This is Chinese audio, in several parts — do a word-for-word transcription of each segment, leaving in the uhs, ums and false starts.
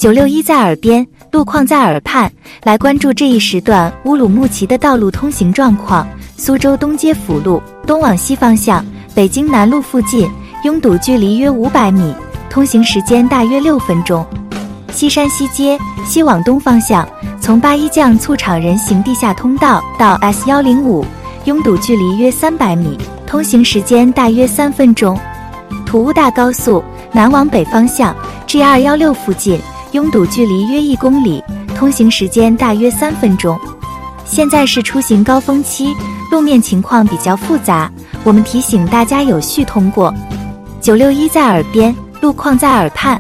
九六一在耳边，路况在耳畔，来关注这一时段乌鲁木齐的道路通行状况。苏州东街辅路东往西方向，北京南路附近拥堵距离约五百米，通行时间大约六分钟。西山西街西往东方向，从八一酱醋厂人行地下通道到 S 一零五，拥堵距离约三百米，通行时间大约三分钟。土乌大高速南往北方向 G 二一六附近，拥堵距离约一公里，通行时间大约三分钟。现在是出行高峰期，路面情况比较复杂，我们提醒大家有序通过。九六一在耳边，路况在耳畔。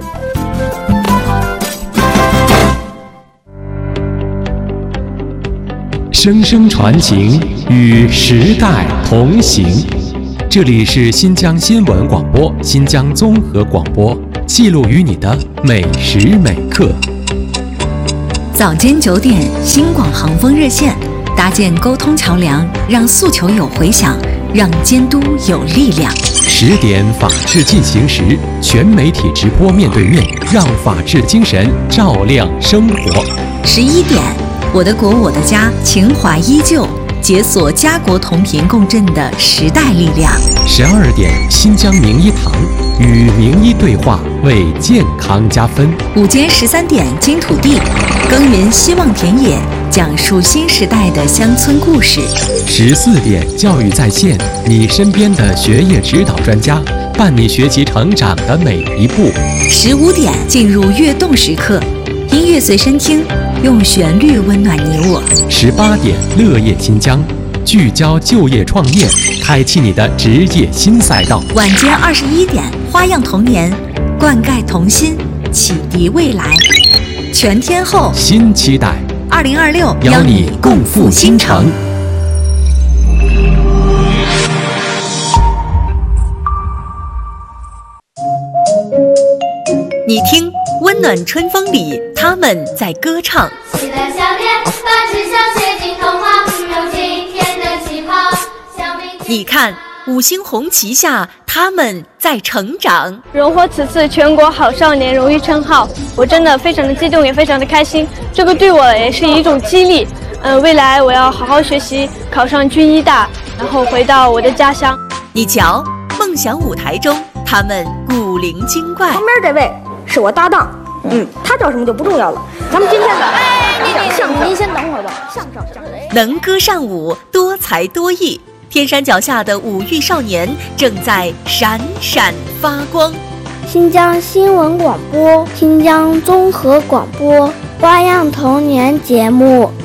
声声传情，与时代同行。这里是新疆新闻广播、新疆综合广播，记录于你的每时每刻。 早间九点，新广航风热线，搭建沟通桥梁，让诉求有回响，让监督有力量。 十点，法治进行时，全媒体直播面对面，让法治精神照亮生活。 十一点，我的国我的家，情怀依旧，解锁家国同频共振的时代力量。 十二点，新疆名医堂，与名医对话，为健康加分。 午间十三点，金土地，耕耘希望田野，讲述新时代的乡村故事。 十四点，教育在线，你身边的学业指导专家，伴你学习成长的每一步。 十五点，进入跃动时刻，音乐随身听，用旋律温暖你我。 十八点，乐业新疆，聚焦就业创业，开启你的职业新赛道。 晚间二十一点，花样童年，灌溉童心，启迪未来。全天候新期待， 二零二六邀你共赴新城。 你听，温暖春风里，他们在歌唱。 喜来小店，把纸箱写进童话，有今天的气泡。 你看，五星红旗下，他们在成长。 荣获此次全国好少年荣誉称号，我真的非常的激动，也非常的开心。这个对我也是一种激励。嗯、呃，未来我要好好学习，考上军医大，然后回到我的家乡。 你瞧，梦想舞台中，他们古灵精怪。 旁边这位是我搭档，嗯，他叫什么就不重要了。咱们今天的哎，你讲相声，您先等会儿吧。相声，相声， 能歌善舞，多才多艺。天山脚下的五育少年正在闪闪发光。 新疆新闻广播、新疆综合广播花样童年节目